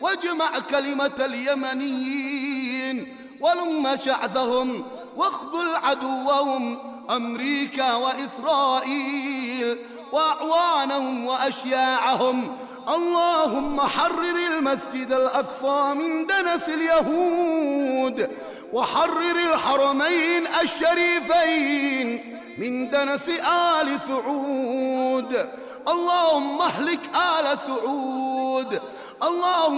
واجمع كلمة اليمنيين ولم شعثهم واخذل عدوهم أمريكا وإسرائيل وأعوانهم وأشياعهم. اللهم حرر المسجد الأقصى من دنس اليهود، وحرر الحرمين الشريفين من دنس آل سعود. اللهم اهلك آل سعود. اللهم